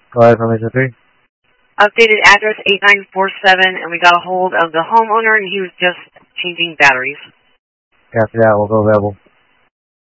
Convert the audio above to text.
Go ahead, information 3. Updated address 8947, and we got a hold of the homeowner, and he was just changing batteries. Copy that. We'll go available.